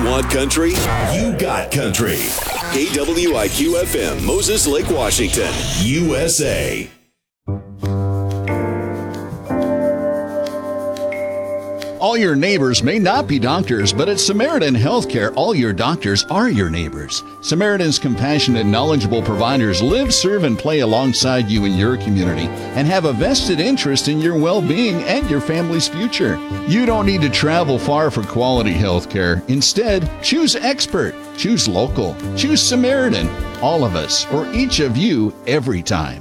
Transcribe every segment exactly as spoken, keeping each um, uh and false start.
want country? You got country. K W I Q F M, Moses Lake, Washington, U S A. All your neighbors may not be doctors, but at Samaritan Healthcare, all your doctors are your neighbors. Samaritan's compassionate, knowledgeable providers live, serve, and play alongside you in your community and have a vested interest in your well-being and your family's future. You don't need to travel far for quality healthcare. Instead, choose expert, choose local, choose Samaritan. All of us, or each of you, every time.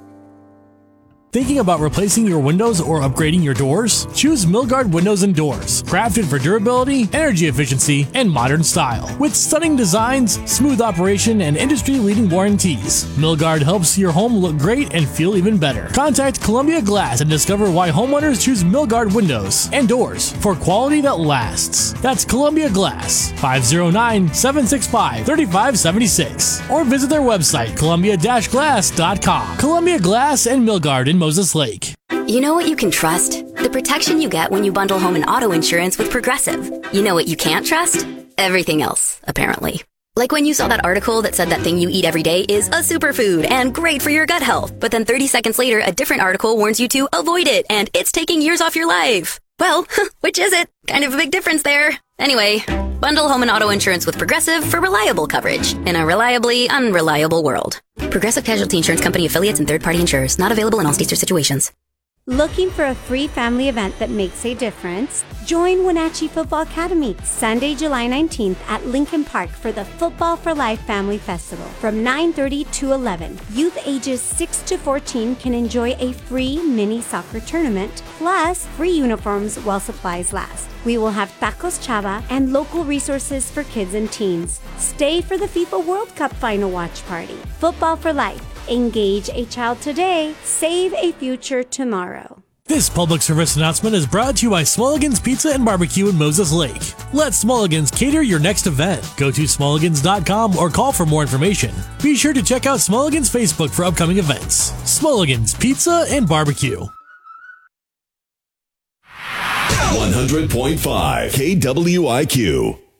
Thinking about replacing your windows or upgrading your doors? Choose Milgard Windows and Doors, crafted for durability, energy efficiency, and modern style. With stunning designs, smooth operation, and industry-leading warranties, Milgard helps your home look great and feel even better. Contact Columbia Glass and discover why homeowners choose Milgard Windows and Doors for quality that lasts. That's Columbia Glass, five oh nine, seven six five, three five seven six. Or visit their website, columbia dash glass dot com. Columbia Glass and Milgard in Moses Lake. You know what you can trust? The protection you get when you bundle home and auto insurance with Progressive. You know what you can't trust? Everything else, apparently. Like when you saw that article that said that thing you eat every day is a superfood and great for your gut health, but then thirty seconds later, a different article warns you to avoid it and it's taking years off your life. Well, which is it? Kind of a big difference there. Anyway, bundle home and auto insurance with Progressive for reliable coverage in a reliably unreliable world. Progressive Casualty Insurance Company affiliates and third-party insurers. Not available in all states or situations. Looking for a free family event that makes a difference? Join Wenatchee Football Academy Sunday, July nineteenth at Lincoln Park for the Football for Life Family Festival from nine thirty to eleven. Youth ages six to fourteen can enjoy a free mini soccer tournament plus free uniforms while supplies last. We will have tacos chava and local resources for kids and teens. Stay for the FIFA World Cup final watch party. Football for Life. Engage a child today, save a future tomorrow. This public service announcement is brought to you by Smulligan's Pizza and Barbecue in Moses Lake. Let Smulligan's cater your next event. Go to smulligans dot com or call for more information. Be sure to check out Smulligan's Facebook for upcoming events. Smulligan's Pizza and Barbecue. one hundred point five K W I Q.